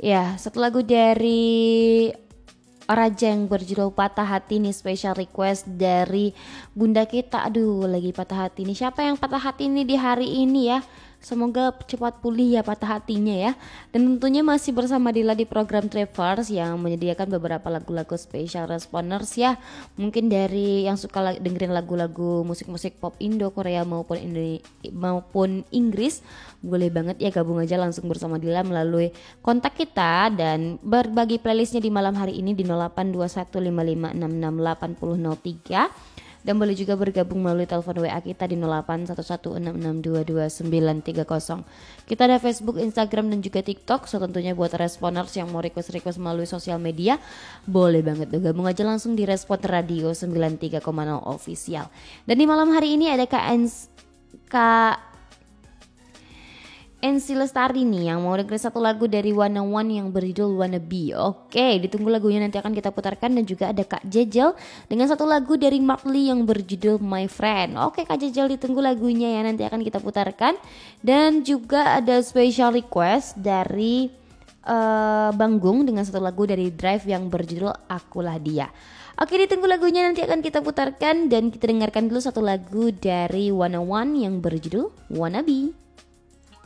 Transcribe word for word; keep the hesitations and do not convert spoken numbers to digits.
Ya, satu lagu dari Raja yang berjudul Patah Hati nih, special request dari Bunda kita. Aduh, lagi patah hati nih. Siapa yang patah hati nih di hari ini ya? Semoga cepat pulih ya patah hatinya ya. Dan tentunya masih bersama Dila di program Travelers yang menyediakan beberapa lagu-lagu special responders ya. Mungkin dari yang suka la- dengerin lagu-lagu musik-musik pop Indo, Korea maupun Indo maupun Inggris, boleh banget ya gabung aja langsung bersama Dila melalui kontak kita dan berbagi playlistnya di malam hari ini di nol delapan dua satu lima lima enam enam delapan nol nol tiga. Dan boleh juga bergabung melalui telepon W A kita di nol delapan satu satu enam enam dua dua sembilan tiga nol. Kita ada Facebook, Instagram dan juga TikTok. So tentunya buat responders yang mau request-request melalui sosial media, boleh banget tuh gabung aja langsung di Respon Radio sembilan tiga koma nol official. Dan di malam hari ini ada Kak Ens Kak Ensi Lestari nih yang mau dengerin satu lagu dari Wanna One yang berjudul Wanna Be. Oke, ditunggu lagunya nanti akan kita putarkan. Dan juga ada Kak Jejel dengan satu lagu dari Mark Lee yang berjudul My Friend. Oke Kak Jejel, ditunggu lagunya ya, nanti akan kita putarkan. Dan juga ada special request dari uh, Bang Gung dengan satu lagu dari Drive yang berjudul Akulah Dia. Oke, ditunggu lagunya nanti akan kita putarkan. Dan kita dengarkan dulu satu lagu dari Wanna One yang berjudul Wanna Be.